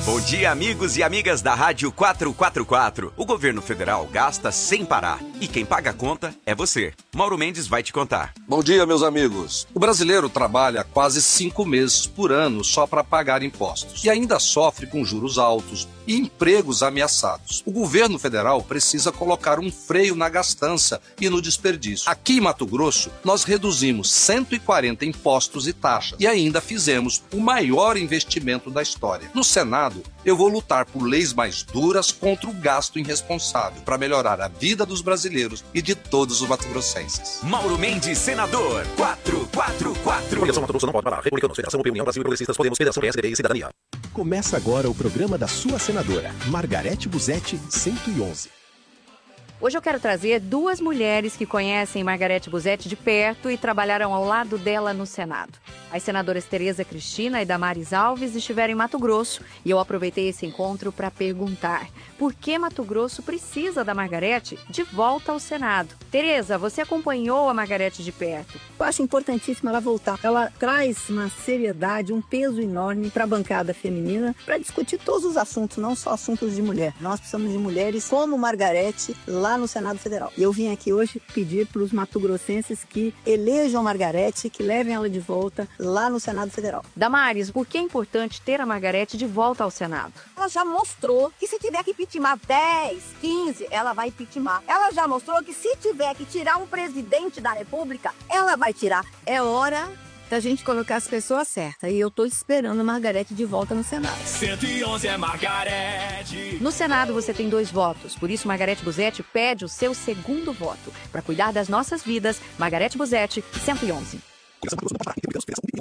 Bom dia, amigos e amigas da Rádio 444. O governo federal gasta sem parar. E quem paga a conta é você. Mauro Mendes vai te contar. Bom dia, meus amigos. O brasileiro trabalha quase 5 meses por ano só para pagar impostos. E ainda sofre com juros altos e empregos ameaçados. O governo federal precisa colocar um freio na gastança e no desperdício. Aqui em Mato Grosso, nós reduzimos 140 impostos e taxas. E ainda fizemos o maior investimento da história. No Senado, eu vou lutar por leis mais duras contra o gasto irresponsável para melhorar a vida dos brasileiros e de todos os mato-grossenses. Mauro Mendes, senador 444. Coligação Mato Grosso não pode parar. Republicanos, Federação União Brasil e Progressistas, Podemos, Federação PSDB e Cidadania. Começa agora o programa da sua senadora, Margarete Busetti, 111. Hoje eu quero trazer 2 mulheres que conhecem Margarete Busetti de perto e trabalharam ao lado dela no Senado. As senadoras Tereza Cristina e Damares Alves estiveram em Mato Grosso e eu aproveitei esse encontro para perguntar por que Mato Grosso precisa da Margarete de volta ao Senado. Tereza, você acompanhou a Margarete de perto. Eu acho importantíssimo ela voltar. Ela traz uma seriedade, um peso enorme para a bancada feminina para discutir todos os assuntos, não só assuntos de mulher. Nós precisamos de mulheres como Margarete lá no Senado Federal. E eu vim aqui hoje pedir para os mato-grossenses que elejam a Margarete, que levem ela de volta lá no Senado Federal. Damares, por que é importante ter a Margarete de volta ao Senado? Ela já mostrou que se tiver que impeachment 10, 15, ela vai impeachment. Ela já mostrou que se tiver que tirar um presidente da República, ela vai tirar. É hora da gente colocar as pessoas certas. E eu tô esperando a Margarete de volta no Senado. 111 é Margarete. No Senado você tem 2 votos, por isso Margarete Busetti pede o seu segundo voto. Para cuidar das nossas vidas, Margarete Busetti, 111.